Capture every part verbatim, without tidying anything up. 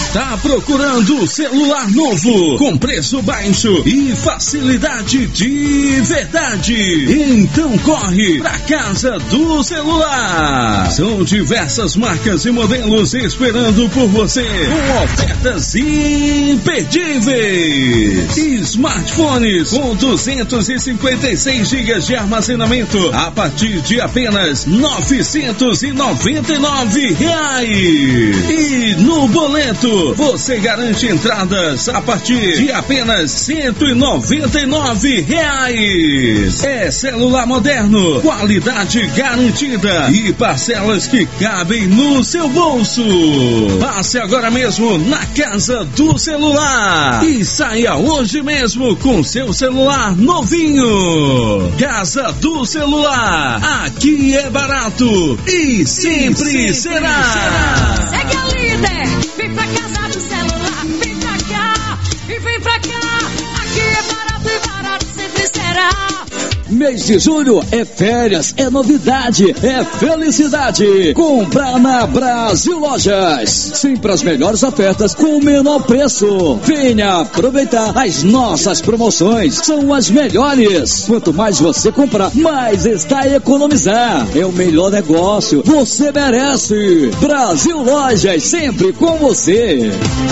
Está procurando celular novo, com preço baixo e facilidade de verdade? Então corre pra Casa do Celular. São diversas marcas e modelos esperando por você, com ofertas imperdíveis. Smartphones com duzentos e cinquenta e seis gigas de armazenamento a partir de apenas novecentos e noventa e nove reais. E no boleto você garante entradas a partir de apenas cento e noventa e nove reais. É celular moderno, qualidade garantida e parcelas que cabem no seu bolso. Passe agora mesmo na Casa do Celular e saia hoje mesmo com seu celular novinho. Casa do Celular, aqui é barato e sempre, e sempre será. será. Segue a líder, vem pra Casa do Celular, vem pra cá e vem pra cá. Aqui é barato e barato sempre será. Mês de julho é férias, é novidade, é felicidade. Comprar na Brasil Lojas. Sempre as melhores ofertas com o menor preço. Venha aproveitar as nossas promoções. São as melhores. Quanto mais você comprar, mais está a economizar. É o melhor negócio. Você merece. Brasil Lojas, sempre com você.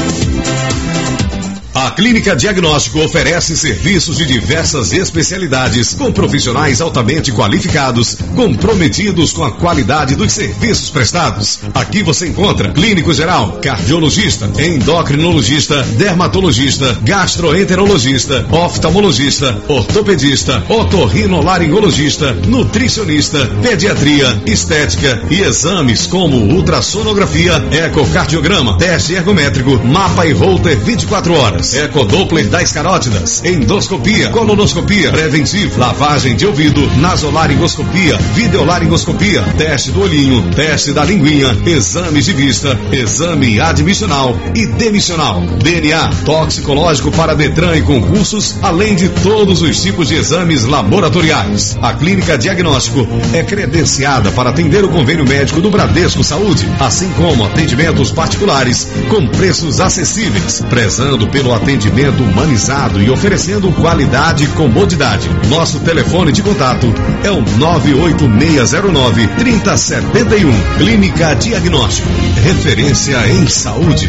A Clínica Diagnóstico oferece serviços de diversas especialidades, com profissionais altamente qualificados, comprometidos com a qualidade dos serviços prestados. Aqui você encontra clínico geral, cardiologista, endocrinologista, dermatologista, gastroenterologista, oftalmologista, ortopedista, otorrinolaringologista, nutricionista, pediatria, estética e exames como ultrassonografia, ecocardiograma, teste ergométrico, mapa e holter vinte e quatro horas. Ecodoppler das carótidas, endoscopia, colonoscopia, preventivo, lavagem de ouvido, nasolaringoscopia, videolaringoscopia, teste do olhinho, teste da linguinha, exames de vista, exame admissional e demissional, D N A, toxicológico para Detran e concursos, além de todos os tipos de exames laboratoriais. A Clínica Diagnóstico é credenciada para atender o convênio médico do Bradesco Saúde, assim como atendimentos particulares com preços acessíveis, prezando pelo atendimento humanizado e oferecendo qualidade e comodidade. Nosso telefone de contato é o nove oito seis zero nove, três zero sete um. Clínica Diagnóstico, referência em saúde.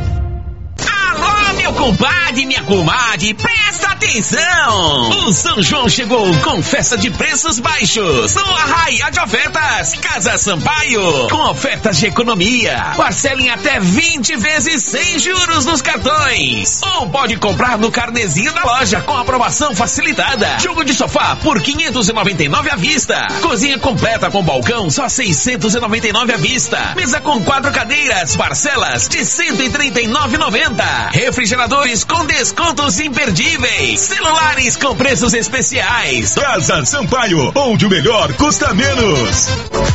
Alô, meu compadre, minha comadre, presta atenção! O São João chegou com festa de preços baixos no Arraiá de Ofertas Casa Sampaio, com ofertas de economia. Parcela em até vinte vezes sem juros nos cartões, ou pode comprar no carnezinho da loja com aprovação facilitada. Jogo de sofá por quinhentos e noventa e nove à vista. Cozinha completa com balcão só seiscentos e noventa e nove à vista. Mesa com quatro cadeiras, parcelas de cento e trinta e nove reais e noventa centavos. Refrigeradores com descontos imperdíveis. Celulares com preços especiais. Casa Sampaio, onde o melhor custa menos.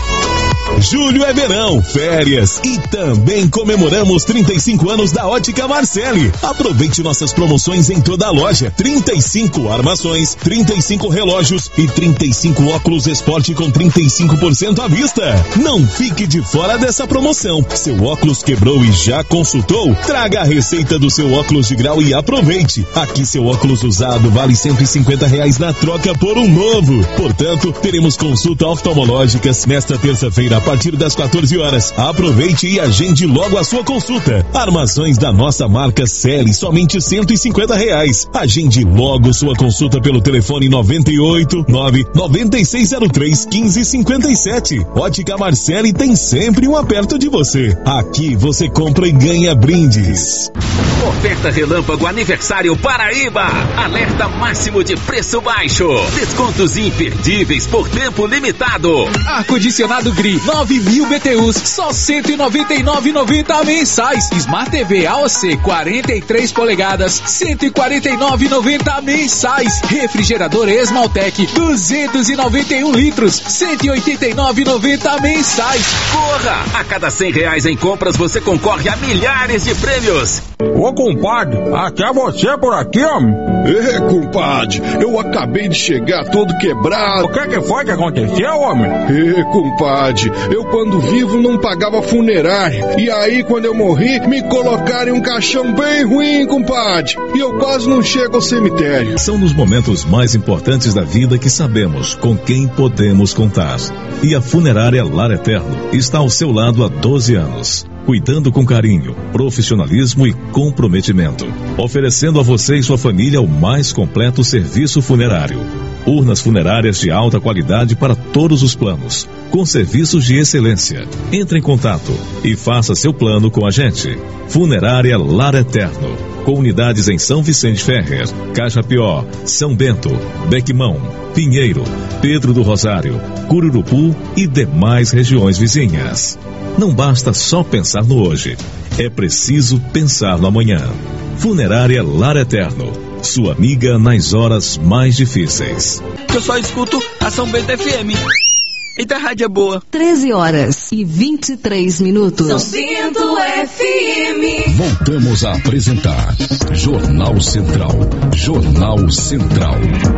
Julho é verão, férias e também comemoramos trinta e cinco anos da Ótica Marcelli. Aproveite nossas promoções em toda a loja. trinta e cinco armações, trinta e cinco relógios e trinta e cinco óculos esporte com trinta e cinco por cento à vista. Não fique de fora dessa promoção. Seu óculos quebrou e já consultou? Traga a receita do seu óculos de grau e aproveite. Aqui seu óculos usado vale cento e cinquenta reais na troca por um novo. Portanto, teremos consulta oftalmológicas nesta terça-feira a partir das quatorze horas. Aproveite e agende logo a sua consulta. Armações da nossa marca Celi, somente cento e cinquenta reais. Agende logo sua consulta pelo telefone noventa e oito, nove nove seis zero três, um cinco cinco sete. Ótica Marcelli tem sempre um aperto de você. Aqui você compra e ganha brindes. Oferta Relâmpago Aniversário Paraíba. Alerta máximo de preço baixo. Descontos imperdíveis por tempo limitado. Ar-condicionado Gri, nove mil B T Us, só cento e noventa e nove reais e noventa centavos mensais. Smart T V A O C quarenta e três polegadas, cento e quarenta e nove reais e noventa centavos mensais. Refrigerador Esmaltec, duzentos e noventa e um litros, cento e oitenta e nove reais e noventa centavos mensais. Corra! A cada cem reais em compras você concorre a milhares de prêmios. Ô Ô, compadre, até você por aqui, homem. É, compadre, eu acabei de chegar todo quebrado. O que que foi que aconteceu, homem? É, compadre, eu quando vivo não pagava funerária. E aí, quando eu morri, me colocaram em um caixão bem ruim, compadre. E eu quase não chego ao cemitério. São nos momentos mais importantes da vida que sabemos com quem podemos contar. E a Funerária Lar Eterno está ao seu lado há doze anos. Cuidando com carinho, profissionalismo e comprometimento. Oferecendo a você e sua família o mais completo serviço funerário. Urnas funerárias de alta qualidade para todos os planos, com serviços de excelência. Entre em contato e faça seu plano com a gente. Funerária Lar Eterno, com unidades em São Vicente Ferrer, Cajapió, São Bento, Bequimão, Pinheiro, Pedro do Rosário, Cururupu e demais regiões vizinhas. Não basta só pensar no hoje, é preciso pensar no amanhã. Funerária Lar Eterno, sua amiga nas horas mais difíceis. Eu só escuto a São Bento F M. Eita, rádio é boa. treze horas e vinte e três minutos. São Bento F M. Voltamos a apresentar Jornal Central. Jornal Central.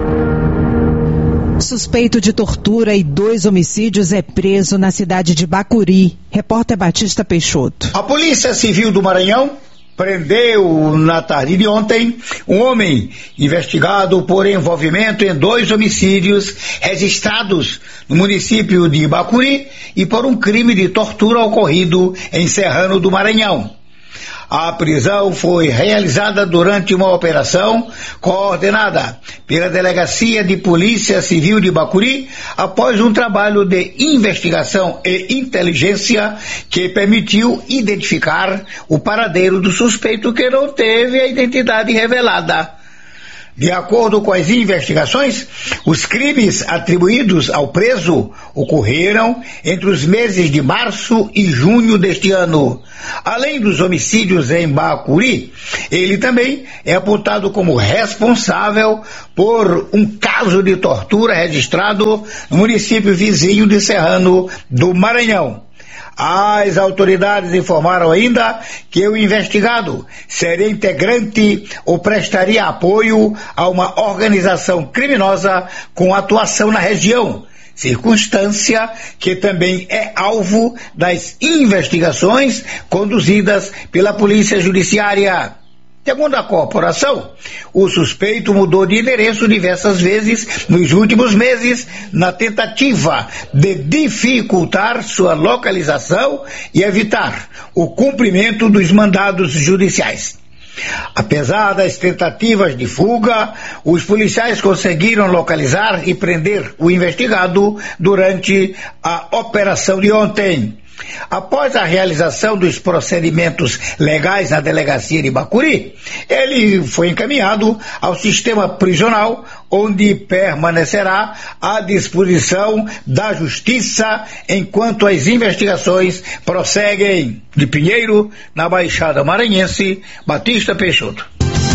Suspeito de tortura e dois homicídios é preso na cidade de Bacuri. Repórter Batista Peixoto. A Polícia Civil do Maranhão prendeu na tarde de ontem um homem investigado por envolvimento em dois homicídios registrados no município de Bacuri e por um crime de tortura ocorrido em Serrano do Maranhão. A prisão foi realizada durante uma operação coordenada pela Delegacia de Polícia Civil de Bacuri após um trabalho de investigação e inteligência que permitiu identificar o paradeiro do suspeito, que não teve a identidade revelada. De acordo com as investigações, os crimes atribuídos ao preso ocorreram entre os meses de março e junho deste ano. Além dos homicídios em Bacuri, ele também é apontado como responsável por um caso de tortura registrado no município vizinho de Serrano do Maranhão. As autoridades informaram ainda que o investigado seria integrante ou prestaria apoio a uma organização criminosa com atuação na região, circunstância que também é alvo das investigações conduzidas pela Polícia Judiciária. Segundo a corporação, o suspeito mudou de endereço diversas vezes nos últimos meses na tentativa de dificultar sua localização e evitar o cumprimento dos mandados judiciais. Apesar das tentativas de fuga, os policiais conseguiram localizar e prender o investigado durante a operação de ontem. Após a realização dos procedimentos legais na delegacia de Bacuri, ele foi encaminhado ao sistema prisional, onde permanecerá à disposição da Justiça enquanto as investigações prosseguem. De Pinheiro, na Baixada Maranhense, Batista Peixoto.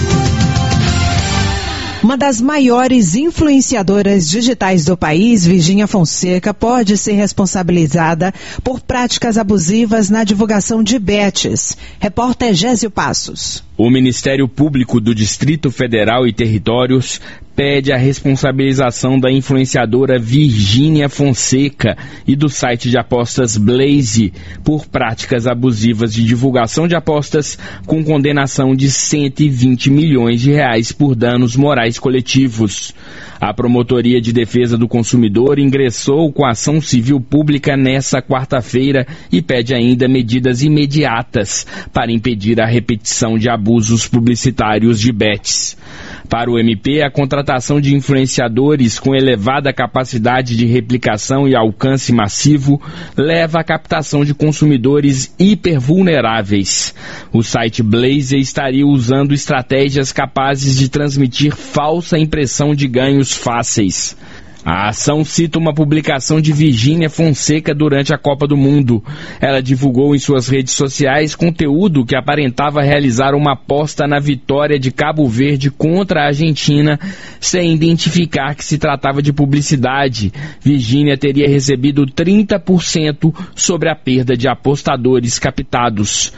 Uma das maiores influenciadoras digitais do país, Virgínia Fonseca, pode ser responsabilizada por práticas abusivas na divulgação de bets. Repórter Gésio Passos. O Ministério Público do Distrito Federal e Territórios pede a responsabilização da influenciadora Virgínia Fonseca e do site de apostas Blaze por práticas abusivas de divulgação de apostas, com condenação de cento e vinte milhões de reais por danos morais coletivos. A Promotoria de Defesa do Consumidor ingressou com ação civil pública nesta quarta-feira e pede ainda medidas imediatas para impedir a repetição de abusos publicitários de bets. Para o M P, a contratação de influenciadores com elevada capacidade de replicação e alcance massivo leva à captação de consumidores hipervulneráveis. O site Blaze estaria usando estratégias capazes de transmitir falsa impressão de ganhos fáceis. A ação cita uma publicação de Virgínia Fonseca durante a Copa do Mundo. Ela divulgou em suas redes sociais conteúdo que aparentava realizar uma aposta na vitória de Cabo Verde contra a Argentina, sem identificar que se tratava de publicidade. Virgínia teria recebido trinta por cento sobre a perda de apostadores captados.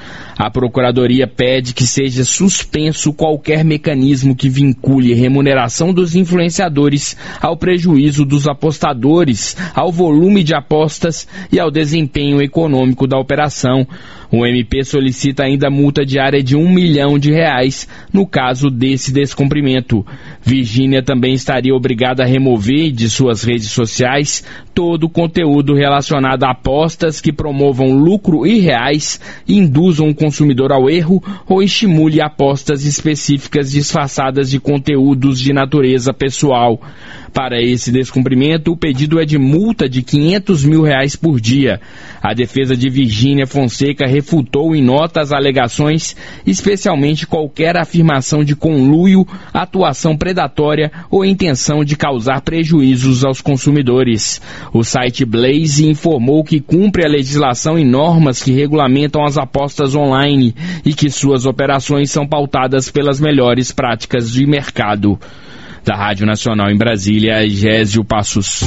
A Procuradoria pede que seja suspenso qualquer mecanismo que vincule remuneração dos influenciadores ao prejuízo dos apostadores, ao volume de apostas e ao desempenho econômico da operação. O M P solicita ainda multa diária de um milhão de reais no caso desse descumprimento. Virgínia também estaria obrigada a remover de suas redes sociais todo o conteúdo relacionado a apostas que promovam lucro irreais, induzam o consumidor ao erro ou estimule apostas específicas disfarçadas de conteúdos de natureza pessoal. Para esse descumprimento, o pedido é de multa de quinhentos mil reais por dia. A defesa de Virgínia Fonseca refutou em nota as alegações, especialmente qualquer afirmação de conluio, atuação predatória ou intenção de causar prejuízos aos consumidores. O site Blaze informou que cumpre a legislação e normas que regulamentam as apostas online e que suas operações são pautadas pelas melhores práticas de mercado. Da Rádio Nacional em Brasília, Gésio Passos.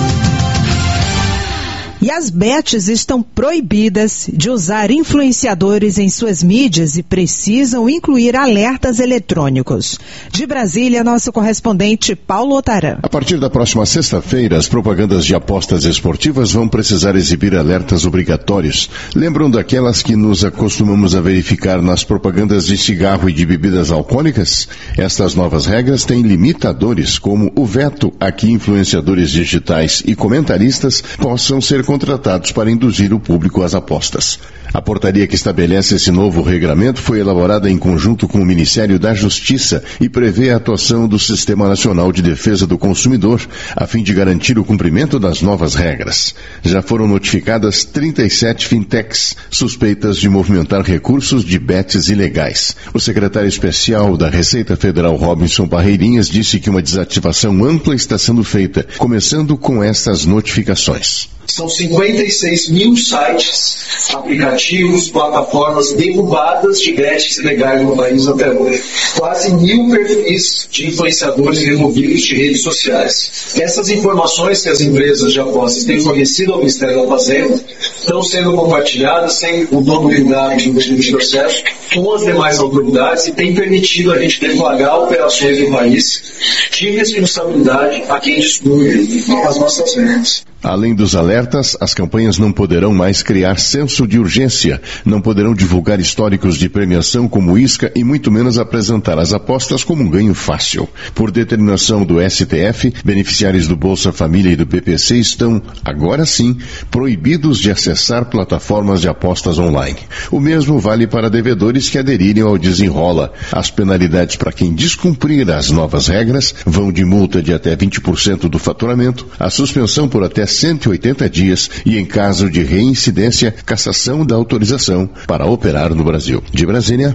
E as bets estão proibidas de usar influenciadores em suas mídias e precisam incluir alertas eletrônicos. De Brasília, nosso correspondente Paulo Otaran. A partir da próxima sexta-feira, as propagandas de apostas esportivas vão precisar exibir alertas obrigatórios. Lembram daquelas que nos acostumamos a verificar nas propagandas de cigarro e de bebidas alcoólicas? Estas novas regras têm limitadores, como o veto a que influenciadores digitais e comentaristas possam ser contratados para induzir o público às apostas. A portaria que estabelece esse novo regramento foi elaborada em conjunto com o Ministério da Justiça e prevê a atuação do Sistema Nacional de Defesa do Consumidor, a fim de garantir o cumprimento das novas regras. Já foram notificadas trinta e sete fintechs suspeitas de movimentar recursos de bets ilegais. O secretário especial da Receita Federal, Robinson Barreirinhas, disse que uma desativação ampla está sendo feita, começando com estas notificações. São cinquenta e seis mil sites, aplicativos, plataformas derrubadas de bets ilegais no país até hoje. Quase mil perfis de influenciadores removidos de redes sociais. Essas informações que as empresas de apostas têm fornecido ao Ministério da Fazenda estão sendo compartilhadas sem o dono ligado do processo com as demais autoridades e tem permitido a gente deflagrar operações no país de responsabilidade a quem descumpre as nossas regras. Além dos alertas, as campanhas não poderão mais criar senso de urgência, não poderão divulgar históricos de premiação como isca e muito menos apresentar as apostas como um ganho fácil. Por determinação do S T F, beneficiários do Bolsa Família e do B P C estão, agora sim, proibidos de acessar plataformas de apostas online. O mesmo vale para devedores que aderirem ao Desenrola. As penalidades para quem descumprir as novas regras vão de multa de até vinte por cento do faturamento, a suspensão por até cento e oitenta dias e, em caso de reincidência, cassação da autorização para operar no Brasil. De Brasília,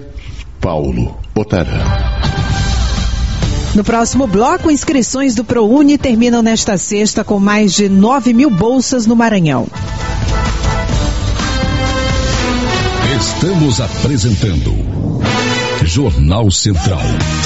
Paulo Otaran. No próximo bloco, inscrições do ProUni terminam nesta sexta com mais de nove mil bolsas no Maranhão. Estamos apresentando Jornal Central.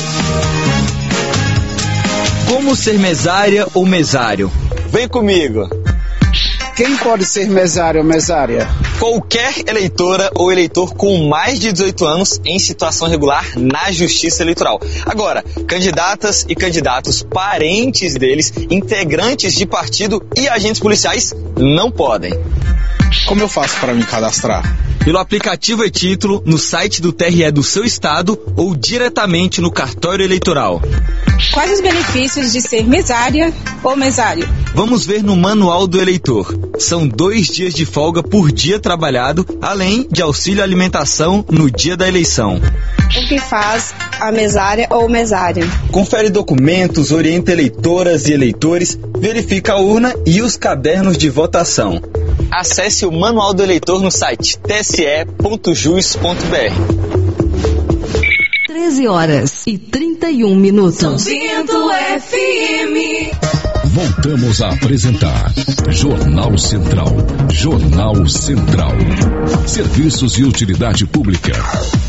Como ser mesária ou mesário? Vem comigo. Quem pode ser mesário ou mesária? Qualquer eleitora ou eleitor com mais de dezoito anos em situação regular na Justiça Eleitoral. Agora, candidatas e candidatos, parentes deles, integrantes de partido e agentes policiais não podem. Como eu faço para me cadastrar? Pelo aplicativo e-Título, no site do T R E do seu estado ou diretamente no cartório eleitoral. Quais os benefícios de ser mesária ou mesário? Vamos ver no Manual do Eleitor. São dois dias de folga por dia trabalhado, além de auxílio alimentação no dia da eleição. O que faz a mesária ou mesário? Confere documentos, orienta eleitoras e eleitores, verifica a urna e os cadernos de votação. Acesse o Manual do Eleitor no site t s e ponto jus ponto b r. treze horas e trinta e um minutos. São Bento F M. Voltamos a apresentar Jornal Central. Jornal Central. Serviços e utilidade pública.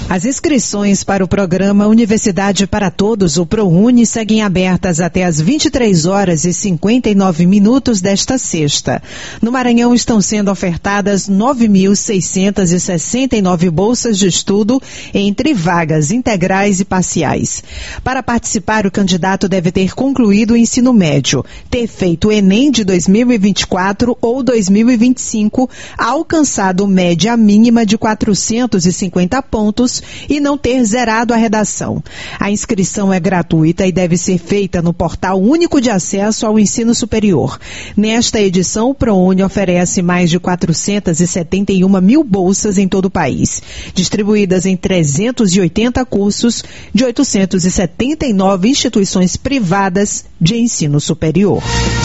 As inscrições para o programa Universidade para Todos, o ProUni, seguem abertas até às vinte e três horas e cinquenta e nove minutos desta sexta. No Maranhão estão sendo ofertadas nove mil seiscentas e sessenta e nove bolsas de estudo entre vagas integrais e parciais. Para participar, o candidato deve ter concluído o ensino médio, ter feito o Enem de dois mil e vinte e quatro ou dois mil e vinte e cinco, alcançado média mínima de quatrocentos e cinquenta pontos e não ter zerado a redação. A inscrição é gratuita e deve ser feita no Portal Único de Acesso ao Ensino Superior. Nesta edição, o ProUni oferece mais de quatrocentas e setenta e uma mil bolsas em todo o país, distribuídas em trezentos e oitenta cursos de oitocentas e setenta e nove instituições privadas de ensino superior.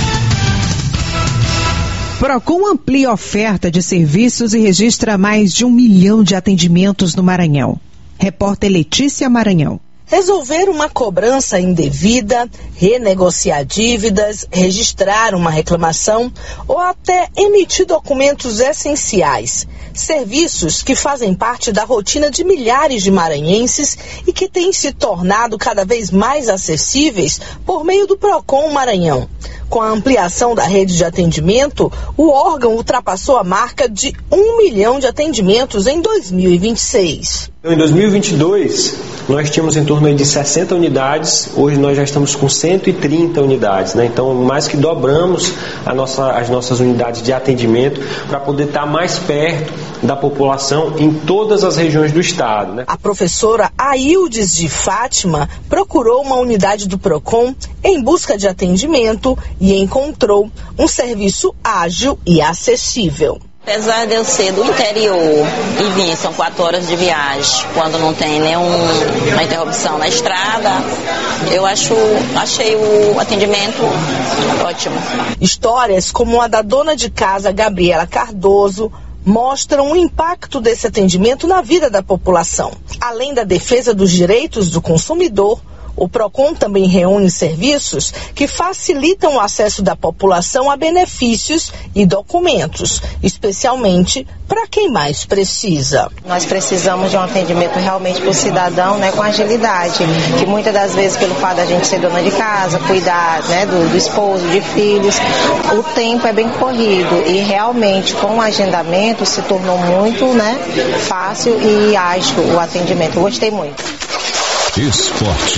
Procon amplia a oferta de serviços e registra mais de um milhão de atendimentos no Maranhão. Repórter Letícia Maranhão. Resolver uma cobrança indevida, renegociar dívidas, registrar uma reclamação ou até emitir documentos essenciais. Serviços que fazem parte da rotina de milhares de maranhenses e que têm se tornado cada vez mais acessíveis por meio do Procon Maranhão. Com a ampliação da rede de atendimento, o órgão ultrapassou a marca de um milhão de atendimentos em dois mil e vinte e seis. Em dois mil e vinte e dois, nós tínhamos em torno de sessenta unidades, hoje nós já estamos com cento e trinta unidades, né? Então, mais que dobramos a nossa, as nossas unidades de atendimento para poder estar mais perto da população em todas as regiões do estado, né? A professora Aildes de Fátima procurou uma unidade do Procon em busca de atendimento e encontrou um serviço ágil e acessível. Apesar de eu ser do interior e vir, são quatro horas de viagem, quando não tem nenhuma interrupção na estrada, eu acho, achei o atendimento ótimo. Histórias como a da dona de casa Gabriela Cardoso mostram o impacto desse atendimento na vida da população. Além da defesa dos direitos do consumidor, o Procon também reúne serviços que facilitam o acesso da população a benefícios e documentos, especialmente para quem mais precisa. Nós precisamos de um atendimento realmente para o cidadão, né, com agilidade, que muitas das vezes, pelo fato da gente ser dona de casa, cuidar, né, do, do esposo, de filhos, o tempo é bem corrido e realmente com o agendamento se tornou muito, né, fácil e ágil o atendimento. Eu gostei muito. Esporte.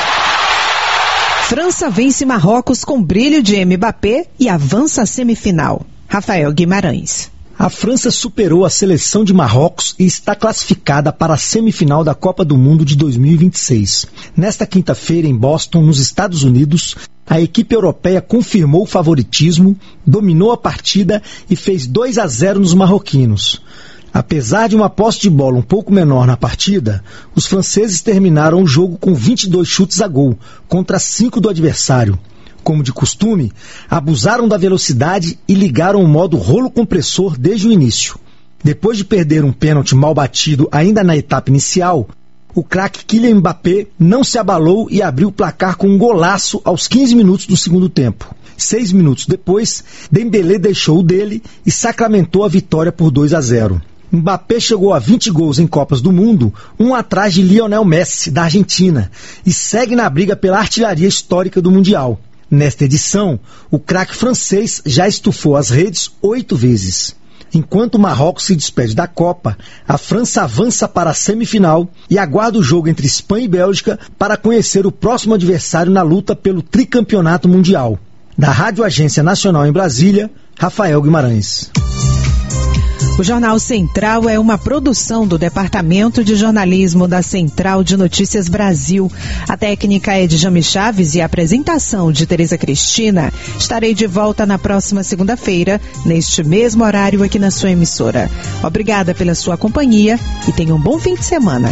França vence Marrocos com brilho de Mbappé e avança à semifinal. Rafael Guimarães. A França superou a seleção de Marrocos e está classificada para a semifinal da Copa do Mundo de dois mil e vinte e seis. Nesta quinta-feira, em Boston, nos Estados Unidos, a equipe europeia confirmou o favoritismo, dominou a partida e fez dois a zero nos marroquinos. Apesar de uma posse de bola um pouco menor na partida, os franceses terminaram o jogo com vinte e dois chutes a gol, contra cinco do adversário. Como de costume, abusaram da velocidade e ligaram o modo rolo compressor desde o início. Depois de perder um pênalti mal batido ainda na etapa inicial, o craque Kylian Mbappé não se abalou e abriu o placar com um golaço aos quinze minutos do segundo tempo. Seis minutos depois, Dembélé deixou o dele e sacramentou a vitória por dois a zero. Mbappé chegou a vinte gols em Copas do Mundo, um atrás de Lionel Messi, da Argentina, e segue na briga pela artilharia histórica do Mundial. Nesta edição, o craque francês já estufou as redes oito vezes. Enquanto o Marrocos se despede da Copa, a França avança para a semifinal e aguarda o jogo entre Espanha e Bélgica para conhecer o próximo adversário na luta pelo tricampeonato mundial. Da Rádio Agência Nacional em Brasília, Rafael Guimarães. O Jornal Central é uma produção do Departamento de Jornalismo da Central de Notícias Brasil. A técnica é de Jami Chaves e a apresentação de Tereza Cristina. Estarei de volta na próxima segunda-feira, neste mesmo horário aqui na sua emissora. Obrigada pela sua companhia e tenha um bom fim de semana.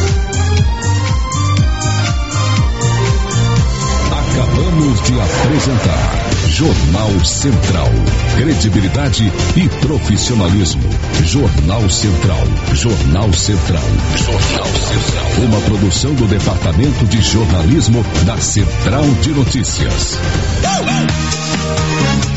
Acabamos de apresentar Jornal Central. Credibilidade e profissionalismo. Jornal Central. Jornal Central. Jornal Central. Uma produção do Departamento de Jornalismo da Central de Notícias.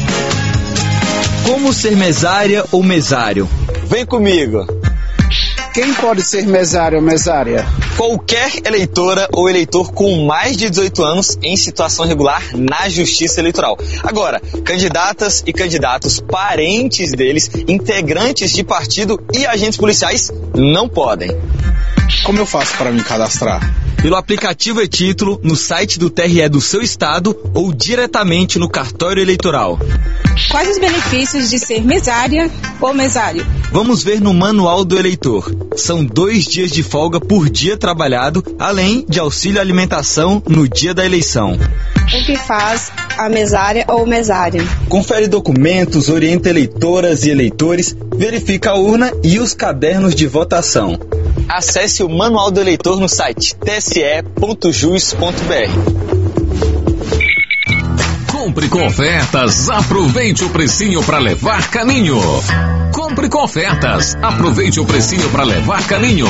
Como ser mesária ou mesário? Vem comigo. Quem pode ser mesário ou mesária? Qualquer eleitora ou eleitor com mais de dezoito anos em situação regular na Justiça Eleitoral. Agora, candidatas e candidatos parentes deles, integrantes de partido e agentes policiais não podem. Como eu faço para me cadastrar? Pelo aplicativo e-Título, no site do T R E do seu estado ou diretamente no cartório eleitoral. Quais os benefícios de ser mesária ou mesário? Vamos ver no Manual do Eleitor. São dois dias de folga por dia trabalhado, além de auxílio alimentação no dia da eleição. O que faz a mesária ou mesário? Confere documentos, orienta eleitoras e eleitores, verifica a urna e os cadernos de votação. Acesse o Manual do Eleitor no site t s e ponto jus ponto b r. Compre com ofertas, aproveite o precinho para levar caminho. Compre com ofertas, aproveite o precinho para levar caminho.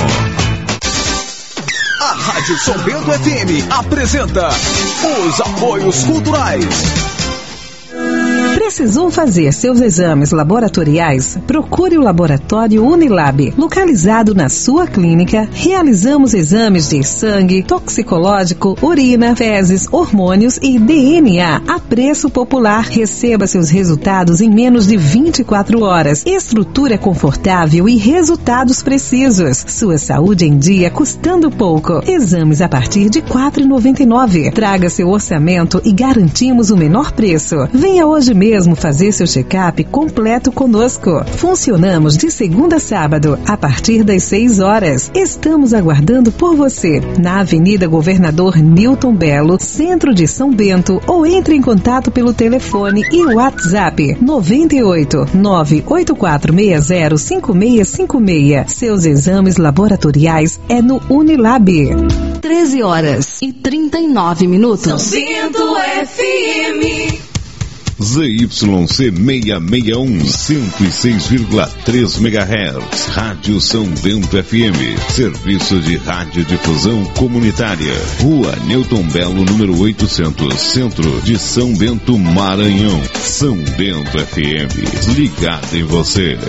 A Rádio São Bento F M apresenta os apoios culturais. Precisou fazer seus exames laboratoriais? Procure o Laboratório Unilab. Localizado na sua clínica, realizamos exames de sangue, toxicológico, urina, fezes, hormônios e D N A a preço popular. Receba seus resultados em menos de vinte e quatro horas. Estrutura confortável e resultados precisos. Sua saúde em dia custando pouco. Exames a partir de quatro reais e noventa e nove centavos. Traga seu orçamento e garantimos o menor preço. Venha hoje mesmo fazer seu check-up completo conosco. Funcionamos de segunda a sábado, a partir das seis horas. Estamos aguardando por você, na Avenida Governador Newton Belo, centro de São Bento, ou entre em contato pelo telefone e WhatsApp noventa e oito, nove oito quatro seis zero, cinco seis cinco seis. Seus exames laboratoriais é no Unilab. treze horas e trinta e nove minutos. São Bento F M. Z Y C seiscentos e sessenta e um, cento e seis vírgula três megahertz, Rádio São Bento F M, serviço de radiodifusão comunitária, Rua Newton Belo, número oitocentos, centro de São Bento, Maranhão. São Bento F M, ligado em você.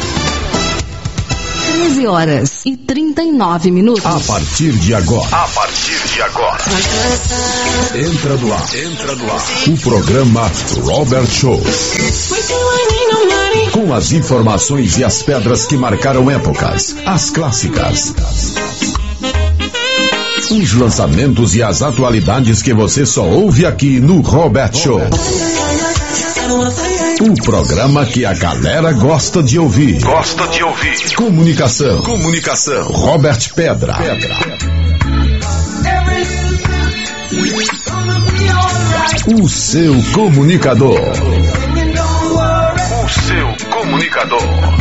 treze horas e trinta e nove minutos. A partir de agora. A partir de agora. Entra no ar. Entra no ar. O programa Robert Show. Com as informações e as pedras que marcaram épocas. As clássicas. Os lançamentos e as atualidades que você só ouve aqui no Robert Show. O programa que a galera gosta de ouvir. Gosta de ouvir. Comunicação. Comunicação. Robert Pedra. Pedra. O seu comunicador. O seu comunicador.